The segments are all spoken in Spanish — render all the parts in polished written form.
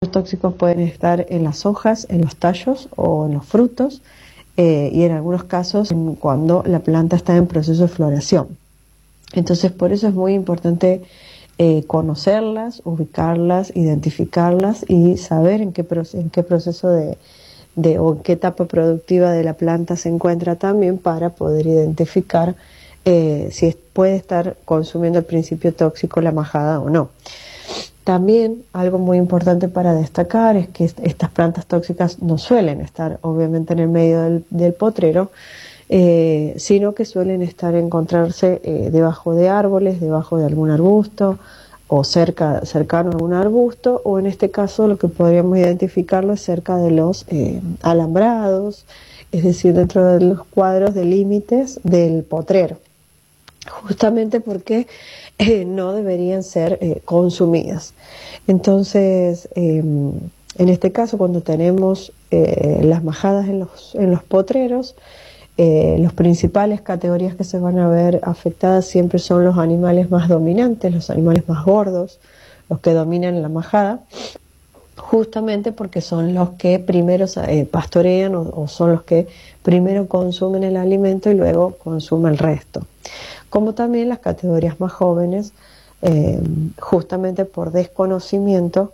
más tóxicos pueden estar en las hojas, en los tallos o en los frutos, y en algunos casos cuando la planta está en proceso de floración. Entonces, por eso es muy importante conocerlas, ubicarlas, identificarlas y saber en qué proceso o en qué etapa productiva de la planta se encuentra también, para poder identificar si puede estar consumiendo el principio tóxico la majada o no. También algo muy importante para destacar es que estas plantas tóxicas no suelen estar obviamente en el medio del potrero, sino que suelen encontrarse debajo de árboles, debajo de algún arbusto o cercano a algún arbusto, o en este caso lo que podríamos identificarlo es cerca de los alambrados, es decir, dentro de los cuadros de límites del potrero, justamente porque no deberían ser consumidas. Entonces, en este caso, cuando tenemos las majadas en los potreros, las principales categorías que se van a ver afectadas siempre son los animales más dominantes, los animales más gordos, los que dominan la majada, justamente porque son los que primero pastorean o son los que primero consumen el alimento y luego consumen el resto. Como también las categorías más jóvenes, justamente por desconocimiento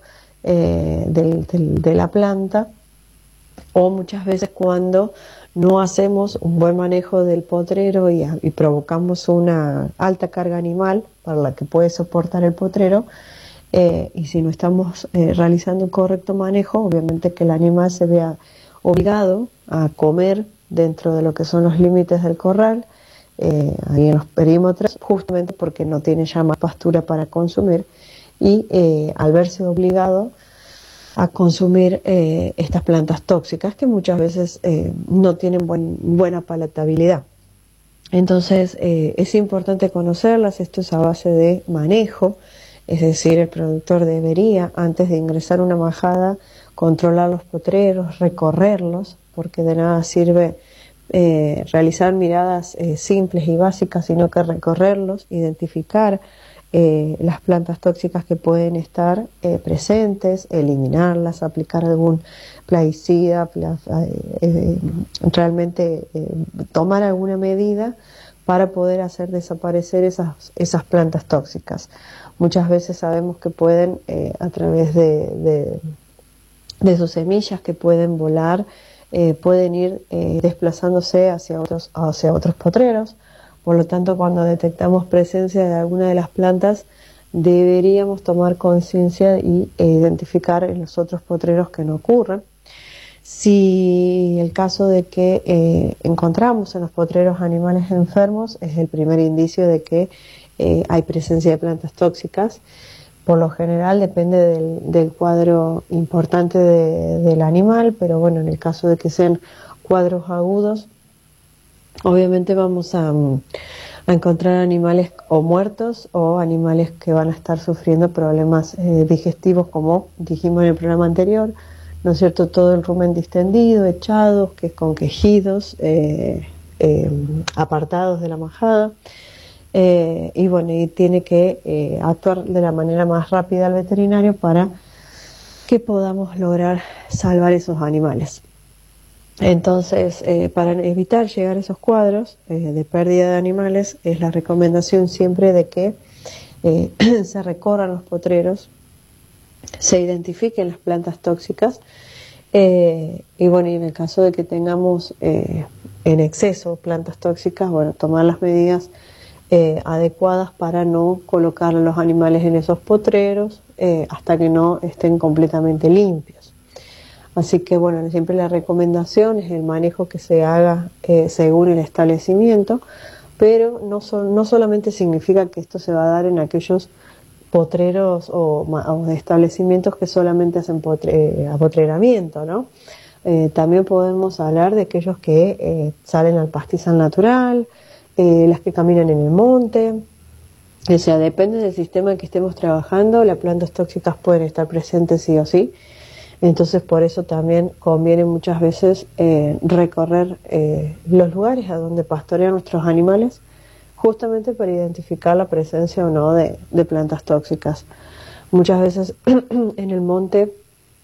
de la planta, o muchas veces cuando no hacemos un buen manejo del potrero y provocamos una alta carga animal para la que puede soportar el potrero, y si no estamos realizando un correcto manejo, obviamente que el animal se vea obligado a comer dentro de lo que son los límites del corral, ahí en los perímetros, justamente porque no tiene ya más pastura para consumir, y al verse obligado a consumir estas plantas tóxicas que muchas veces no tienen buena palatabilidad. Entonces es importante conocerlas. Esto es a base de manejo, es decir, el productor debería, antes de ingresar una majada, controlar los potreros, recorrerlos, porque de nada sirve realizar miradas simples y básicas, sino que recorrerlos, identificar las plantas tóxicas que pueden estar presentes, eliminarlas, aplicar algún plaguicida, realmente tomar alguna medida para poder hacer desaparecer esas plantas tóxicas. Muchas veces sabemos que pueden, a través de sus semillas que pueden volar, pueden ir desplazándose hacia otros potreros. Por lo tanto, cuando detectamos presencia de alguna de las plantas, deberíamos tomar conciencia e identificar en los otros potreros que no ocurren. Si el caso de que encontramos en los potreros animales enfermos, es el primer indicio de que hay presencia de plantas tóxicas. Por lo general depende del cuadro importante del animal, pero bueno, en el caso de que sean cuadros agudos, obviamente vamos a encontrar animales o muertos o animales que van a estar sufriendo problemas digestivos, como dijimos en el programa anterior, ¿no es cierto? Todo el rumen distendido, echados, con quejidos, apartados de la majada. Y bueno, y tiene que actuar de la manera más rápida el veterinario para que podamos lograr salvar esos animales. Entonces, para evitar llegar a esos cuadros de pérdida de animales, es la recomendación siempre de que se recorran los potreros, se identifiquen las plantas tóxicas, y bueno, y en el caso de que tengamos en exceso plantas tóxicas, bueno, tomar las medidas adecuadas para no colocar a los animales en esos potreros hasta que no estén completamente limpios. Así que bueno, siempre la recomendación es el manejo que se haga según el establecimiento, pero no solamente significa que esto se va a dar en aquellos potreros o establecimientos que solamente hacen apotreramiento, ¿no? También podemos hablar de aquellos que salen al pastizal natural, las que caminan en el monte. O sea, depende del sistema en que estemos trabajando, las plantas tóxicas pueden estar presentes sí o sí. Entonces, por eso también conviene muchas veces recorrer los lugares a donde pastorean nuestros animales, justamente para identificar la presencia o no de plantas tóxicas. Muchas veces en el monte